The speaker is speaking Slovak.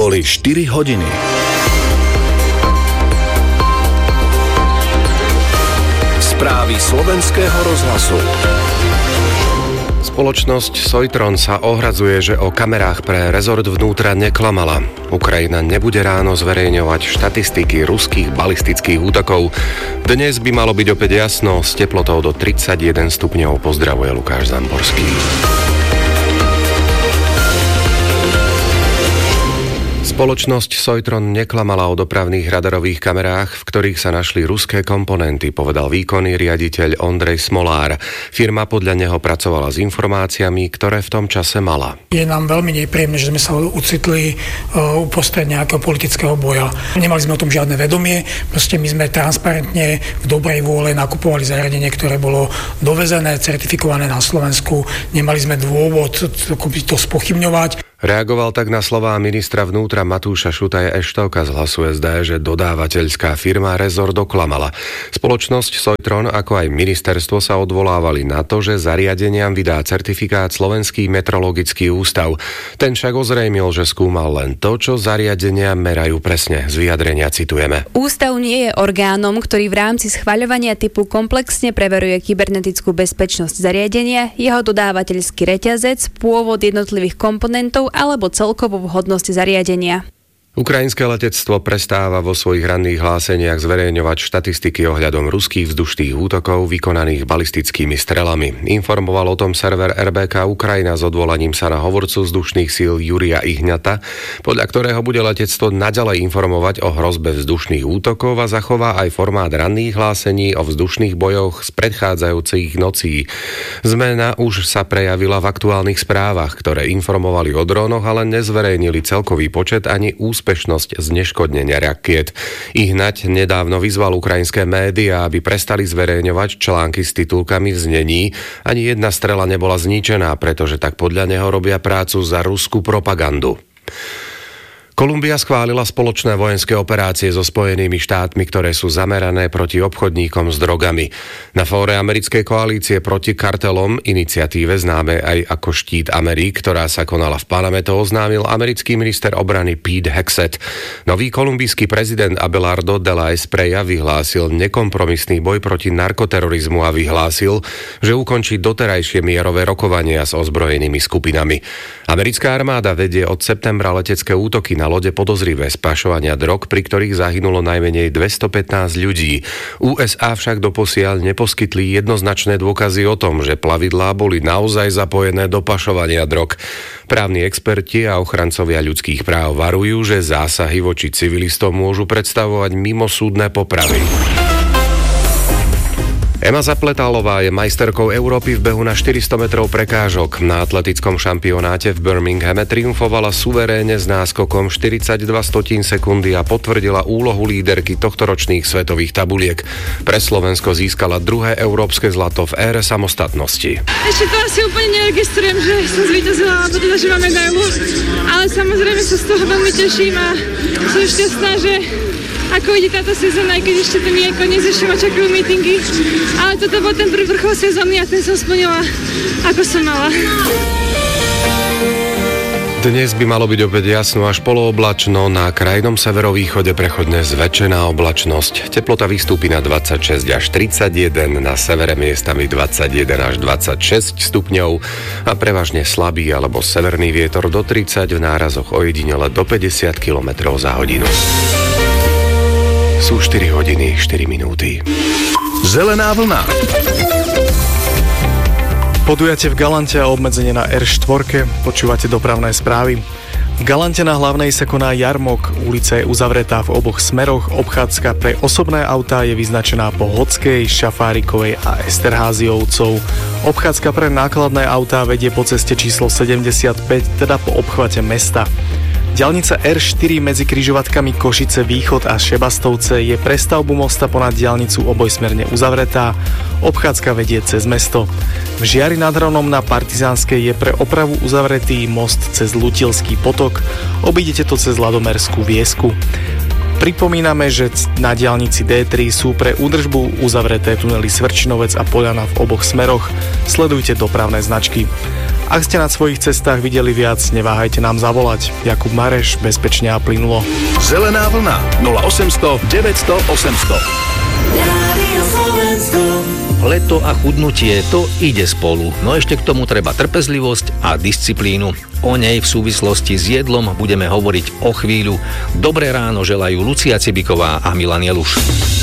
Boli 4 hodiny. Správy slovenského rozhlasu. Spoločnosť Soitron sa ohradzuje, že o kamerách pre rezort vnútra neklamala. Ukrajina nebude ráno zverejňovať štatistiky ruských balistických útokov. Dnes by malo byť opäť jasno, s teplotou do 31 stupňov. Pozdravuje Lukáš Zamborský. Spoločnosť Soitron neklamala o dopravných radarových kamerách, v ktorých sa našli ruské komponenty, povedal výkonný riaditeľ Ondrej Smolár. Firma podľa neho pracovala s informáciami, ktoré v tom čase mala. Je nám veľmi nepríjemné, že sme sa ocitli uprostred nejakého politického boja. Nemali sme o tom žiadne vedomie, proste my sme transparentne v dobrej vôle nakupovali zariadenie, ktoré bolo dovezené, certifikované na Slovensku. Nemali sme dôvod to spochybňovať. Reagoval tak na slová ministra vnútra Matúša Šutaja-Eštovka z Hlasu SD, že dodávateľská firma Rezort oklamala. Spoločnosť Soitron ako aj ministerstvo sa odvolávali na to, že zariadeniam vydá certifikát Slovenský metrologický ústav. Ten však ozrejmil, že skúmal len to, čo zariadenia merajú presne. Z vyjadrenia citujeme. Ústav nie je orgánom, ktorý v rámci schvaľovania typu komplexne preveruje kybernetickú bezpečnosť zariadenia, jeho dodávateľský reťazec, pôvod jednotlivých komponentov alebo celkovú vhodnosť zariadenia. Ukrajinské letectvo prestáva vo svojich ranných hláseniach zverejňovať štatistiky ohľadom ruských vzdušných útokov vykonaných balistickými strelami. Informoval o tom server RBK Ukrajina s odvolaním sa na hovorcu vzdušných síl Jurija Ihňata, podľa ktorého bude letectvo naďalej informovať o hrozbe vzdušných útokov a zachová aj formát ranných hlásení o vzdušných bojoch z predchádzajúcich nocí. Zmena už sa prejavila v aktuálnych správach, ktoré informovali o drónoch, ale nezverejnili celkový počet ani úspešnosť zneškodnenia rakiet. Ihňat nedávno vyzval ukrajinské médiá, aby prestali zverejňovať články s titulkami v znení. Ani jedna strela nebola zničená, pretože tak podľa neho robia prácu za ruskú propagandu. Kolumbia schválila spoločné vojenské operácie so Spojenými štátmi, ktoré sú zamerané proti obchodníkom s drogami. Na fóre americkej koalície proti kartelom, iniciatíve známe aj ako Štít Amerik, ktorá sa konala v Paname, to oznámil americký minister obrany Pete Hegseth. Nový kolumbijský prezident Abelardo de la Espriella vyhlásil nekompromisný boj proti narkoterorizmu a vyhlásil, že ukončí doterajšie mierové rokovania s ozbrojenými skupinami. Americká armáda vedie od septembra letecké útoky na lode podozrivé z pašovania drog, pri ktorých zahynulo najmenej 215 ľudí. USA však doposiaľ neposkytli jednoznačné dôkazy o tom, že plavidlá boli naozaj zapojené do pašovania drog. Právni experti a ochrancovia ľudských práv varujú, že zásahy voči civilistom môžu predstavovať mimosúdne popravy. Ema Zapletalová je majsterkou Európy v behu na 400 metrov prekážok. Na atletickom šampionáte v Birminghame triumfovala suverénne s náskokom 42 sekundy a potvrdila úlohu líderky tohtoročných svetových tabuliek. Pre Slovensko získala druhé európske zlato v ére samostatnosti. Ešte to asi úplne neregistrujem, že som zvíťazila, alebo teda, že mám medailu. Ale samozrejme sa z toho veľmi teším a som šťastná, že ako ide táto sezóna, aj keď ešte to nie je koniec, ešte ma čakajú meetingy. Ale toto bol ten prvý vrchol sezóny a ten som splnila, ako som mala. Dnes by malo byť opäť jasno až polooblačno, na krajnom severovýchode prechodne zväčšená oblačnosť. Teplota vystúpi na 26 až 31, na severe miestami 21 až 26 stupňov a prevažne slabý alebo severný vietor do 30, v nárazoch ojedinele do 50 km za hodinu. Sú 4 hodiny, 4 minúty. Zelená vlna. Podujatie v Galante a obmedzenie na R4. Počúvate dopravné správy. V Galante na hlavnej sa koná jarmok. Ulica je uzavretá v oboch smeroch. Obchádzka pre osobné autá je vyznačená po Hodskej, Šafárikovej a Esterháziovcov. Obchádzka pre nákladné autá vedie po ceste číslo 75, teda po obchvate mesta. Diaľnica R4 medzi križovatkami Košice Východ a Šebastovce je pre stavbu mosta ponad diaľnicu obojsmerne uzavretá. Obchádzka vedie cez mesto. V Žiari nad Hronom na Partizánskej je pre opravu uzavretý most cez Lutilský potok. Obídete to cez Ladomerskú Viesku. Pripomíname, že na diaľnici D3 sú pre údržbu uzavreté tunely Svrčinovec a Poľana v oboch smeroch. Sledujte dopravné značky. Ak ste na svojich cestách videli viac, neváhajte nám zavolať. Jakub Mareš, bezpečne a plynulo. Zelená vlna 0800 900 800. Leto a chudnutie, to ide spolu, no ešte k tomu treba trpezlivosť a disciplínu. O nej v súvislosti s jedlom budeme hovoriť o chvíľu. Dobré ráno želajú Lucia Cibiková a Milan Jeluš.